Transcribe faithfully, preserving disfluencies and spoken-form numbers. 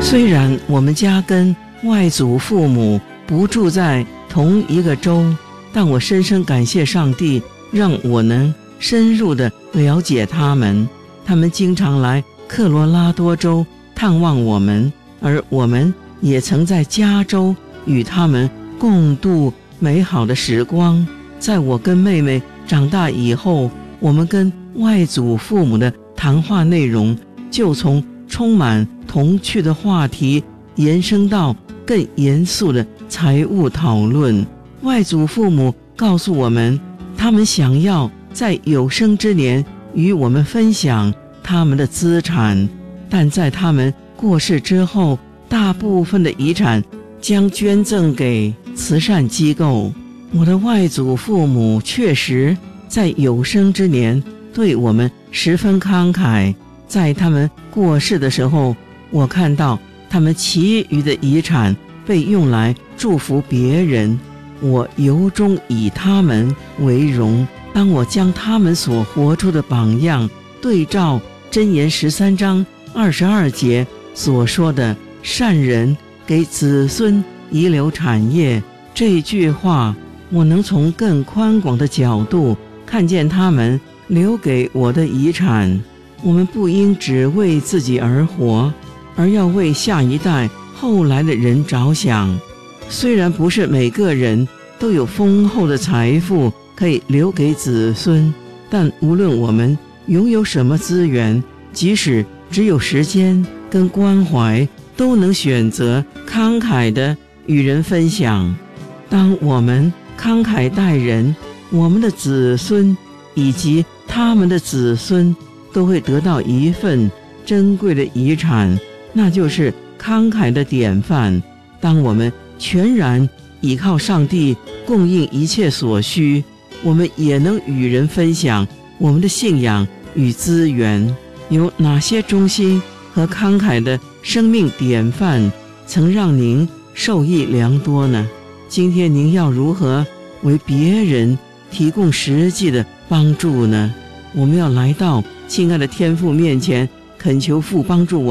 虽然我们家跟外祖父母不住在同一个州，但我深深感谢上帝，让我能深入地了解他们。他们经常来科罗拉多州探望我们，而我们也曾在加州与他们共度美好的时光。在我跟妹妹长大以后，我们跟外祖父母的谈话内容就从充满童趣的话题延伸到更严肃的财务讨论。外祖父母告诉我们，他们想要在有生之年与我们分享他们的资产，但在他们过世之后，大部分的遗产将捐赠给慈善机构。我的外祖父母确实在有生之年对我们十分慷慨，在他们过世的时候，我看到他们其余的遗产被用来祝福别人，我由衷以他们为荣。当我将他们所活出的榜样对照箴言十三章二十二节所说的善人给子孙遗留产业，这句话我能从更宽广的角度看见他们留给我的遗产。我们不应只为自己而活，而要为下一代后来的人着想。虽然不是每个人都有丰厚的财富可以留给子孙，但无论我们拥有什么资源，即使只有时间跟关怀，都能选择慷慨地与人分享。当我们慷慨待人，我们的子孙以及他们的子孙都会得到一份珍贵的遗产，那就是慷慨的典范。当我们全然依靠上帝供应一切所需，我们也能与人分享我们的信仰与资源。有哪些忠心和慷慨的生命典范曾让您受益良多呢？今天您要如何为别人提供实际的帮助呢？我们要来到亲爱的天父面前，恳求父帮助我